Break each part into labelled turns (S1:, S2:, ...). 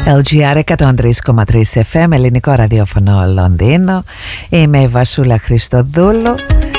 S1: LGR 103,3 FM, ελληνικό ραδιόφωνο Λονδίνο. Είμαι η Βασούλα Χριστοδούλου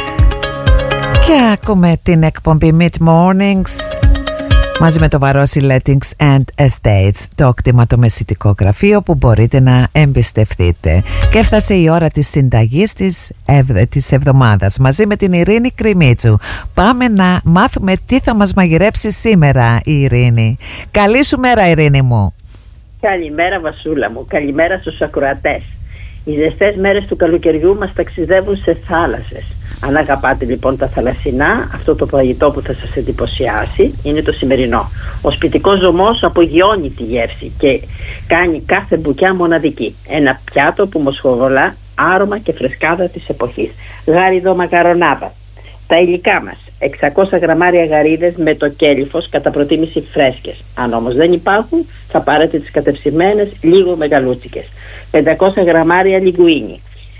S1: και ακούμε την εκπομπή Mid Mornings μαζί με το Βαρόσι Lettings and Estates, το κτηματομεσητικό γραφείο που μπορείτε να εμπιστευτείτε. Και έφτασε η ώρα της συνταγής της εβδομάδας μαζί με την Ειρήνη Κρημίτσου. Πάμε να μάθουμε τι θα μας μαγειρέψει σήμερα η Ειρήνη. Καλή σου μέρα, Ειρήνη μου.
S2: Καλημέρα, Βασούλα μου. Καλημέρα στους ακροατές. Οι ζεστές μέρες του καλοκαιριού μας ταξιδεύουν σε θάλασσες. Αν αγαπάτε λοιπόν τα θαλασσινά, αυτό το φαγητό που θα σας εντυπωσιάσει είναι το σημερινό. Ο σπιτικός ζωμός απογειώνει τη γεύση και κάνει κάθε μπουκιά μοναδική. Ένα πιάτο που μοσχοβολά άρωμα και φρεσκάδα της εποχής. Γάριδο μακαρονάδα. Τα υλικά μας: 600 γραμμάρια γαρίδες με το κέλυφος, κατά προτίμηση φρέσκες. Αν όμως δεν υπάρχουν, θα πάρετε τις κατεψυγμένες λίγο μεγαλούτσικες. 500 γραμμάρια λιγκουίνι.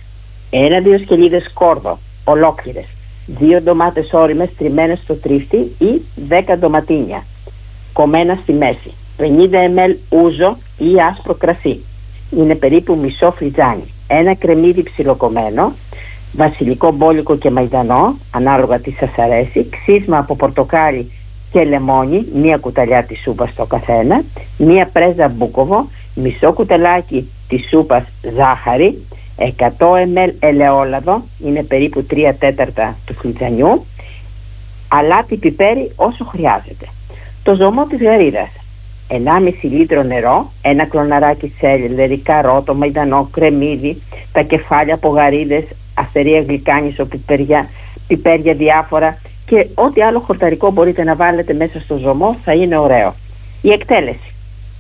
S2: 1-2 σκελίδες σκόρδο ολόκληρες. 2 ντομάτες όριμες τριμμένες στο τρίφτη ή 10 ντοματίνια κομμένα στη μέση. 50 ml ούζο ή άσπρο κρασί. Είναι περίπου μισό φλιτζάνι. 1 κρεμμύδι ψιλοκομμένο. Βασιλικό, μπόλικο και μαϊντανό, ανάλογα τι σας αρέσει. Ξύσμα από πορτοκάλι και λεμόνι, 1 κουταλιά της σούπας το καθένα. 1 πρέζα μπούκοβο. Μισό κουταλάκι της σούπας ζάχαρη. 100 ml ελαιόλαδο, είναι περίπου 3/4 του φλιτζανιού. Αλάτι πιπέρι όσο χρειάζεται. Το ζωμό της γαρίδας: 1,5 λίτρο νερό, 1 κλωναράκι σέλερι, καρότο, μαϊντανό, κρεμμύδι, τα κεφάλια από γαρίδες, αστερία γλυκάνισο, πιπέρια διάφορα και ό,τι άλλο χορταρικό μπορείτε να βάλετε μέσα στο ζωμό, θα είναι ωραίο. Η εκτέλεση: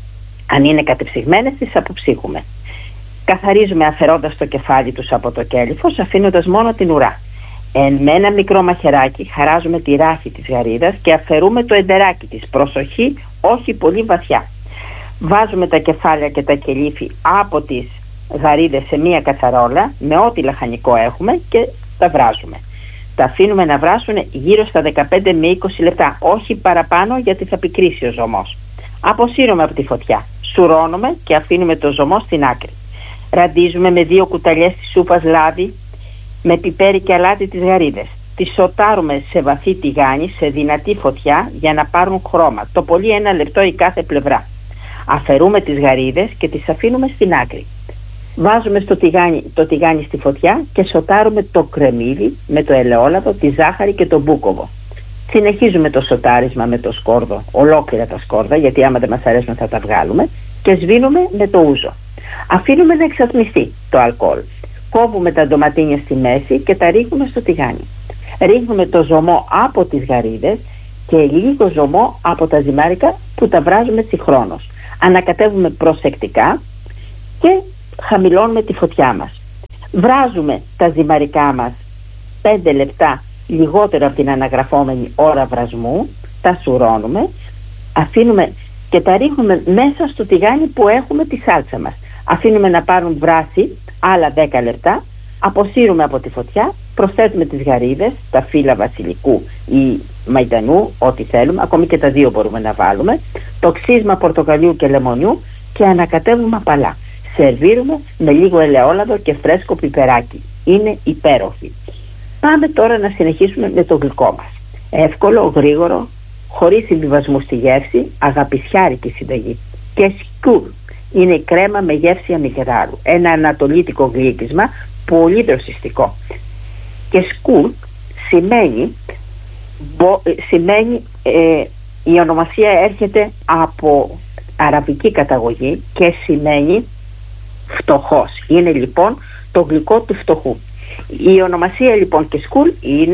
S2: αν είναι κατεψυγμένες, τις αποψύχουμε. Καθαρίζουμε αφαιρώντας το κεφάλι τους από το κέλυφος, αφήνοντας μόνο την ουρά. Με ένα μικρό μαχαιράκι χαράζουμε τη ράχη της γαρίδας και αφαιρούμε το εντεράκι της. Προσοχή, όχι πολύ βαθιά. Βάζουμε τα κεφάλια και τα κελύφη από τις γαρίδες σε μία κατσαρόλα με ό,τι λαχανικό έχουμε και τα βράζουμε. Τα αφήνουμε να βράσουν γύρω στα 15 με 20 λεπτά, όχι παραπάνω, γιατί θα πικρίσει ο ζωμός. Αποσύρουμε από τη φωτιά, σουρώνουμε και αφήνουμε το ζωμό στην άκρη. Ραντίζουμε με 2 κουταλιές της σούπας λάδι με πιπέρι και αλάτι τις γαρίδες. Τις σοτάρουμε σε βαθύ τηγάνι σε δυνατή φωτιά για να πάρουν χρώμα, το πολύ 1 λεπτό η κάθε πλευρά. Αφαιρούμε τις γαρίδες και τις αφήνουμε στην άκρη. Βάζουμε το τηγάνι στη φωτιά και σοτάρουμε το κρεμμύδι με το ελαιόλαδο, τη ζάχαρη και το μπούκοβο. Συνεχίζουμε το σοτάρισμα με το σκόρδο, ολόκληρα τα σκόρδα, γιατί άμα δεν μας αρέσουν θα τα βγάλουμε, και σβήνουμε με το ούζο. Αφήνουμε να εξατμιστεί το αλκοόλ. Κόβουμε τα ντοματίνια στη μέση και τα ρίχνουμε στο τηγάνι. Ρίχνουμε το ζωμό από τις γαρίδες και λίγο ζωμό από τα ζυμάρικα που τα βράζουμε συγχρόνως. Ανακατεύουμε προσεκτικά και χαμηλώνουμε τη φωτιά μας. Βράζουμε τα ζυμαρικά μας 5 λεπτά λιγότερο από την αναγραφόμενη ώρα βρασμού. Τα σουρώνουμε, αφήνουμε και τα ρίχνουμε μέσα στο τηγάνι που έχουμε τη σάλτσα μας. Αφήνουμε να πάρουν βράση άλλα 10 λεπτά, αποσύρουμε από τη φωτιά, προσθέτουμε τις γαρίδες, τα φύλλα βασιλικού ή μαϊντανού, ό,τι θέλουμε, ακόμη και τα 2 μπορούμε να βάλουμε, το ξύσμα πορτοκαλιού και λεμονιού και ανακατεύουμε απαλά. Σερβίρουμε με λίγο ελαιόλαδο και φρέσκο πιπεράκι. Είναι υπέροχη. Πάμε τώρα να συνεχίσουμε με το γλυκό μας. Εύκολο, γρήγορο, χωρίς συμβιβασμού στη γεύση, αγαπησιάρικη συνταγή. Και σκουρ. Είναι η κρέμα με γεύση αμυγδάλου. Ένα ανατολίτικο γλύκισμα, πολύ δροσιστικό. Και σκουρ σημαίνει η ονομασία έρχεται από αραβική καταγωγή και σημαίνει φτωχός. Είναι λοιπόν το γλυκό του φτωχού. Η ονομασία λοιπόν και σκουρ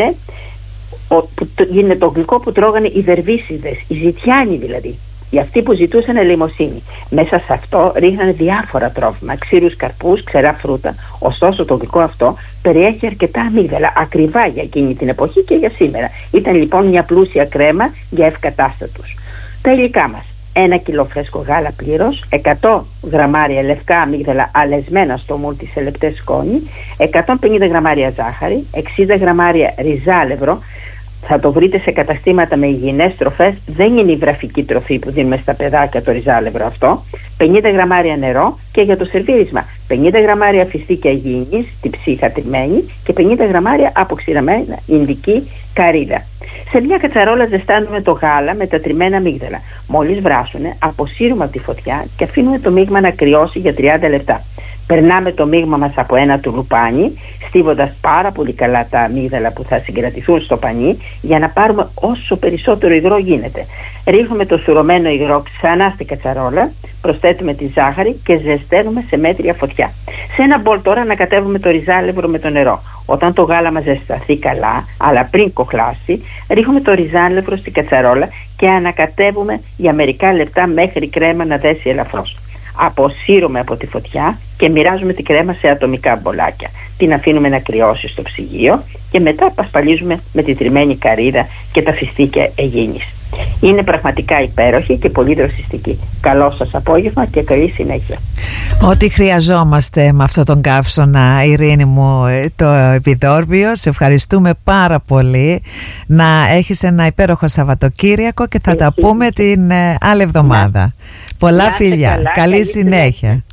S2: είναι το γλυκό που τρώγανε οι δερβίσιδες, οι ζητιάνοι δηλαδή, οι αυτοί που ζητούσαν ελεημοσύνη. Μέσα σε αυτό ρίχνανε διάφορα τρόφιμα, ξύρους καρπούς, ξερά φρούτα. Ωστόσο το γλυκό αυτό περιέχει αρκετά αμύγδαλα, ακριβά για εκείνη την εποχή και για σήμερα. Ήταν λοιπόν μια πλούσια κρέμα για ευκατάστατους. Τα υλικά μας: 1 κιλό φρέσκο γάλα πλήρως, 100 γραμμάρια λευκά αμύγδαλα αλεσμένα στο μούλτι σε λεπτές σκόνη, 150 γραμμάρια ζάχαρη, 60 γραμμάρια ριζάλευρο. Θα το βρείτε σε καταστήματα με υγιεινές τροφές, δεν είναι η βραφική τροφή που δίνουμε στα παιδάκια το ριζάλευρο αυτό. 50 γραμμάρια νερό και για το σερβίρισμα 50 γραμμάρια φιστίκια γήινης, τυψή χατριμμένη και 50 γραμμάρια αποξηραμένα ινδική καρύδα. Σε μια κατσαρόλα ζεστάνουμε το γάλα με τα τριμμένα αμύγδαλα. Μόλις βράσουνε, αποσύρουμε από τη φωτιά και αφήνουμε το μείγμα να κρυώσει για 30 λεπτά. Περνάμε το μείγμα μας από ένα τουλουπάνι, στίβοντας πάρα πολύ καλά τα αμύγδαλα που θα συγκρατηθούν στο πανί για να πάρουμε όσο περισσότερο υγρό γίνεται. Ρίχνουμε το σουρωμένο υγρό ξανά στην κατσαρόλα, προσθέτουμε τη ζάχαρη και ζεσταίνουμε σε μέτρια φωτιά. Σε ένα μπολ τώρα ανακατεύουμε το ριζάλευρο με το νερό. Όταν το γάλα μας ζεσταθεί καλά, αλλά πριν κοχλάσει, ρίχνουμε το ριζάλευρο στην κατσαρόλα και ανακατεύουμε για μερικά λεπτά μέχρι η κρέμα να δέσει ελαφρώς. Αποσύρουμε από τη φωτιά και μοιράζουμε τη κρέμα σε ατομικά μπολάκια. Την αφήνουμε να κρυώσει στο ψυγείο και μετά πασπαλίζουμε με τη τριμμένη καρύδα και τα φιστίκια αιγίνης. Είναι πραγματικά υπέροχη και πολύ δροσιστική. Καλό σας απόγευμα και καλή συνέχεια.
S1: Ό,τι χρειαζόμαστε με αυτόν τον καύσωνα, Ειρήνη μου, το επιδόρπιο. Σε ευχαριστούμε πάρα πολύ. Να έχεις ένα υπέροχο Σαββατοκύριακο και θα τα πούμε την άλλη εβδομάδα. Πολλά φιλιά. Καλή συνέχεια.